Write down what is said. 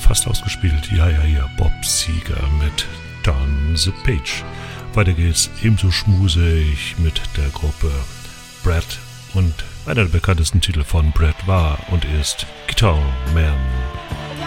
fast ausgespielt. Ja, hier Bob Seger mit Turn the Page. Weiter geht's ebenso schmusig mit der Gruppe Brad und einer der bekanntesten Titel von Brad war und ist Guitar Man.